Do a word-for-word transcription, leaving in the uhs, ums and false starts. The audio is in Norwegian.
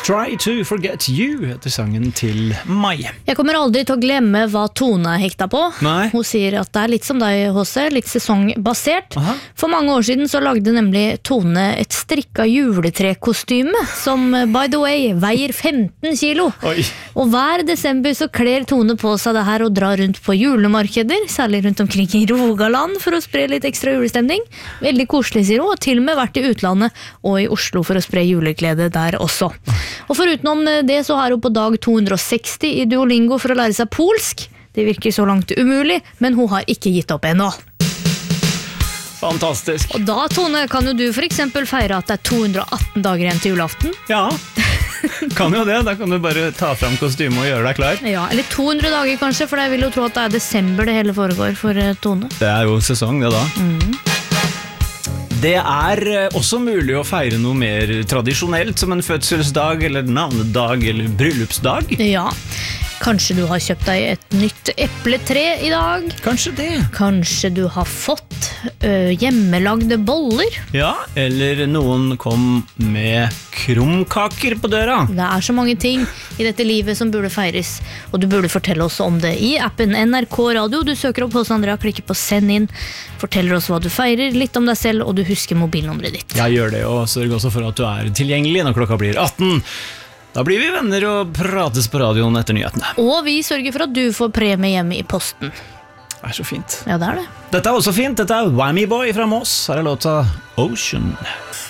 Try to forget you heter sangen til Mai. Jeg kommer aldri til å glemme hva Tone hekta på. Nei. Hun sier at det er litt som deg, H C, litt sesongbasert. Aha. For mange år siden så lagde nemlig Tone et strikka juletrekostyme, som by the way veier femten kilo. Oi. Og hver desember så kler Tone på seg det her og drar rundt på julemarkeder, særlig rundt omkring i Rogaland for å spre litt ekstra julestemning. Veldig koselig, sier hun, og til og med vært i utlandet og i Oslo for å spre juleglede der også. Og forutenom det så har hun på dag to hundre og seksti i Duolingo for å lære seg polsk. Det virker så langt umulig, men hun har ikke gitt opp ennå. Fantastisk. Og da, Tone, kan jo du for eksempel feire at det er to hundre og atten dager igjen til julaften. Ja, kan jo det. Da kan du bare ta fram kostyme og gjøre deg klar. Ja, eller to hundre dager kanskje, for jeg vil jo tro at det er desember det hele foregår for Tone. Det er jo sesong det da. Mm. Det er også mulig å feire noe mer tradisjonelt, som en fødselsdag, eller navnedag, eller bryllupsdag. Ja, kanskje du har kjøpt deg et nytt epletre i dag. Kanskje det. Kanskje du har fått ø, hjemmelagde boller. Ja, eller noen kom med krumkaker på døra. Det er så mange ting i dette livet som burde feires, og du burde fortelle oss om det i appen N R K Radio. Du søker opp hos Andrea, klikker på send inn, forteller oss hva du feirer, litt om deg selv, og du husker mobilnummeret ditt. Ja, gjør det, og sørg også for at du er tilgjengelig når klokka blir atten. Da blir vi venner og prates på radioen etter nyhetene. Og vi sørger for at du får premie hjemme i posten. Det er så fint. Ja, det er det. Dette er også fint. Dette er Whammy Boy fra Moss. Her er låta Ocean.